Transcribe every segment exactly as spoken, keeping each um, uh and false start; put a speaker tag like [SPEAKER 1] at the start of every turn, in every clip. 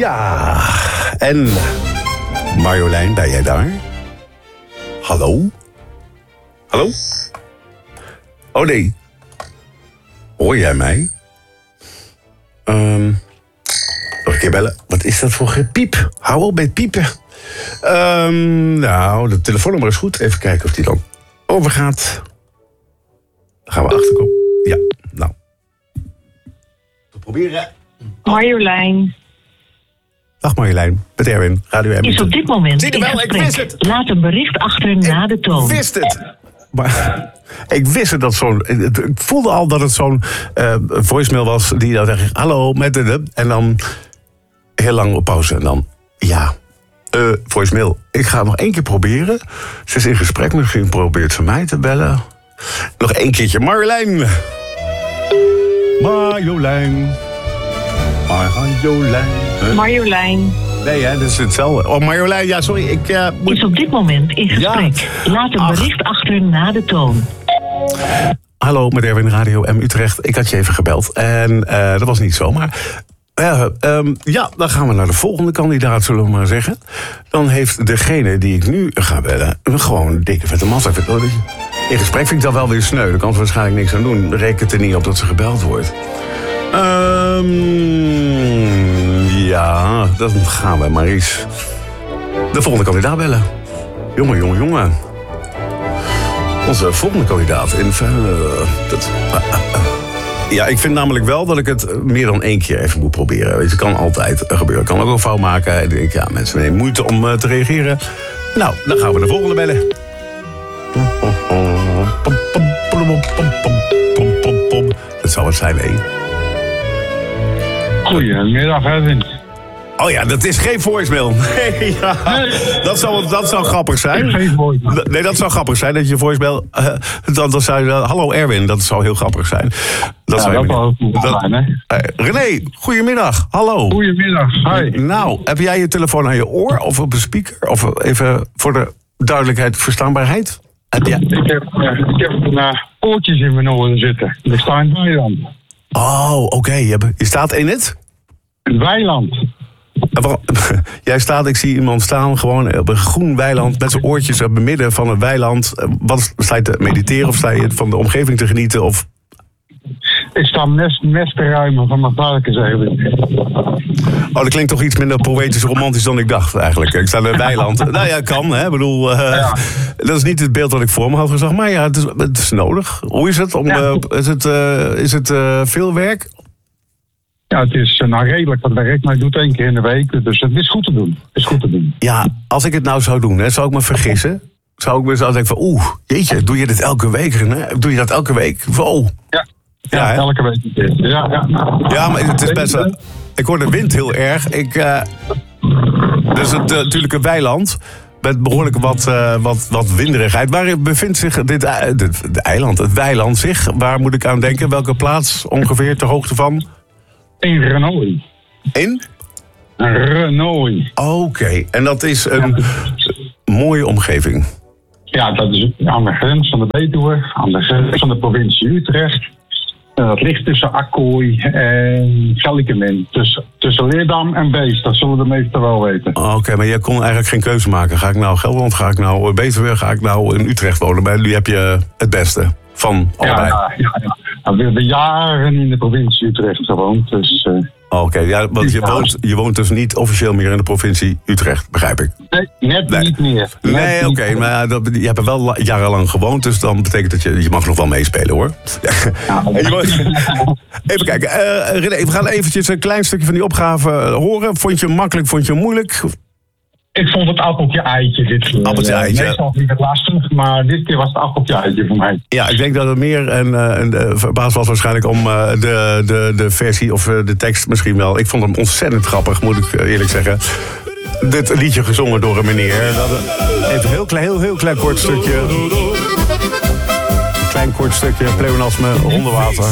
[SPEAKER 1] Ja, en Marjolein, ben jij daar? Hallo? Hallo? Oh nee. Hoor jij mij? Um, nog een keer bellen. Wat is dat voor gepiep? Hou op met piepen. Um, nou, de telefoonnummer is goed. Even kijken of die dan overgaat. Dan gaan we achterkomen. Ja, nou. We proberen.
[SPEAKER 2] Marjolein.
[SPEAKER 1] Dag Marjolein, met Erwin, Radio M.
[SPEAKER 2] Is op dit moment
[SPEAKER 1] Zie je
[SPEAKER 2] in
[SPEAKER 1] wel,
[SPEAKER 2] gesprek.
[SPEAKER 1] ik wist het.
[SPEAKER 2] Laat een bericht achter na de toon.
[SPEAKER 1] Ik wist het. Maar ik wist het dat zo'n... Ik voelde al dat het zo'n uh, voicemail was die dan zegt... Hallo, met de... En dan heel lang op pauze. En dan, ja, uh, voicemail. Ik ga het nog één keer proberen. Ze is in gesprek, misschien probeert ze mij te bellen. Nog één keertje. Marjolein. Marjolein. Marjolein. Huh?
[SPEAKER 2] Marjolein.
[SPEAKER 1] Nee, hè, dat is hetzelfde. Oh, Marjolein, ja, sorry, ik uh, moet...
[SPEAKER 2] Is op dit moment in gesprek. Ja. Laat een Ach. bericht achter na de toon.
[SPEAKER 1] Hallo, met Erwin, Radio M Utrecht. Ik had je even gebeld. En uh, dat was niet zomaar. Uh, um, ja, dan gaan we naar de volgende kandidaat, zullen we maar zeggen. Dan heeft degene die ik nu ga bellen... gewoon een dikke vette massa. In gesprek vind ik dat wel weer sneu. Daar kan ze waarschijnlijk niks aan doen. Reken er niet op dat ze gebeld wordt. Um, ja, dan gaan we maar eens de volgende kandidaat bellen. Jongen, jongen, jongen. Onze volgende kandidaat. In, uh, dat, uh, uh, uh. Ja, ik vind namelijk wel dat ik het meer dan één keer even moet proberen. Weet je, kan altijd gebeuren. Ik kan ook een fout maken. Ik denk, ja, mensen nemen moeite om uh, te reageren. Nou, dan gaan we de volgende bellen. Dat zou het zijn, één.
[SPEAKER 3] Goedemiddag, Erwin.
[SPEAKER 1] Oh ja, dat is geen voicemail. Nee, ja. dat, zou, dat zou grappig zijn.
[SPEAKER 3] Geen voicemail.
[SPEAKER 1] Nee, dat zou grappig zijn dat je voicemail... Uh, dan, dan zou je... Uh, Hallo Erwin, dat zou heel grappig zijn. Dat
[SPEAKER 3] ja,
[SPEAKER 1] zou
[SPEAKER 3] dat
[SPEAKER 1] zou
[SPEAKER 3] wel goed zijn, hè?
[SPEAKER 1] Uh, René, goedemiddag. Hallo.
[SPEAKER 3] Goedemiddag, hi.
[SPEAKER 1] Nou, heb jij je telefoon aan je oor of op een speaker? Of even voor de duidelijkheid, verstaanbaarheid? Heb jij...
[SPEAKER 3] Ik heb, uh, ik heb uh, oortjes in mijn oren zitten. Ik sta in het weiland.
[SPEAKER 1] Oh, oké. Okay. Je, je staat in het?
[SPEAKER 3] Een weiland.
[SPEAKER 1] Jij staat, ik zie iemand staan gewoon op een groen weiland met zijn oortjes op het midden van een weiland. Wat, sta je te mediteren of sta je van de omgeving te genieten? Of...
[SPEAKER 3] Ik sta mest, mest te ruimen van mijn varkens eigenlijk.
[SPEAKER 1] Oh, dat klinkt toch iets minder poëtisch romantisch dan ik dacht eigenlijk. Ik sta in een weiland. Nou ja, kan, hè. Ik bedoel, uh, ja. Dat is niet het beeld dat ik voor me had gezegd. Maar ja, het is, het is nodig. Hoe is het? Om, ja. uh, is het, uh, is het uh, veel werk?
[SPEAKER 3] Ja, het is uh, nou redelijk wat werk, maar ik doe het één keer in de week. Dus het is goed te doen. Het is goed te doen.
[SPEAKER 1] Ja, als ik het nou zou doen, hè, zou ik me vergissen? Zou ik me zo denken van, oeh, jeetje, doe je dit elke week? Hè? Doe je dat elke week? Wow.
[SPEAKER 3] Ja. Ja, ja, elke week een keer. Ja, ja.
[SPEAKER 1] ja, maar het is best wel... Ik hoor de wind heel erg. Ik, uh, dus het uh, natuurlijk een weiland met behoorlijk wat, uh, wat, wat winderigheid. Waar bevindt zich dit uh, de, de eiland, het weiland zich? Waar moet ik aan denken? Welke plaats ongeveer ter hoogte van?
[SPEAKER 3] In Renoy.
[SPEAKER 1] In?
[SPEAKER 3] Renoy.
[SPEAKER 1] Oké, okay. En dat is een ja. mooie omgeving.
[SPEAKER 3] Ja, dat is aan de grens van de Betuwe, aan de grens van de provincie Utrecht. Uh, dat ligt tussen Akkooi en Gellikenmin. Tussen, tussen Leerdam en Beest, dat zullen de meesten wel weten.
[SPEAKER 1] Oké, okay, maar jij kon eigenlijk geen keuze maken. Ga ik nou Gelderland, ga ik nou Betuwe, ga ik nou in Utrecht wonen? Maar nu heb je het beste van allebei.
[SPEAKER 3] Ja, ja, ja. Nou, we hebben jaren in de provincie Utrecht gewoond, dus... Uh,
[SPEAKER 1] Oké, okay, ja, want je woont, je woont dus niet officieel meer in de provincie Utrecht, begrijp ik.
[SPEAKER 3] Nee, net nee. niet meer. Net
[SPEAKER 1] nee, oké, okay, maar dat, je hebt er wel jarenlang gewoond, dus dan betekent dat je, je mag nog wel meespelen, hoor. Ja. Ja, even kijken, uh, René, we gaan eventjes een klein stukje van die opgave horen. Vond je hem makkelijk, vond je hem moeilijk?
[SPEAKER 3] Ik vond het appeltje-eitje dit keer.
[SPEAKER 1] Appeltje-eitje.
[SPEAKER 3] Meestal vind ik het lastig, maar dit keer was het appeltje-eitje voor mij.
[SPEAKER 1] Ja, ik denk dat het meer een, een, een verbaas was waarschijnlijk om uh, de, de, de versie of uh, de tekst misschien wel. Ik vond hem ontzettend grappig, moet ik eerlijk zeggen. Dit liedje gezongen door een meneer. Dat, even een heel klein, heel, heel klein kort stukje. Een klein kort stukje pleonasme, hondenwater.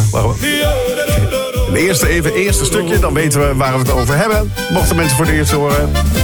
[SPEAKER 1] Een eerste, even eerste stukje, dan weten we waar we het over hebben. Mochten mensen voor het eerst horen.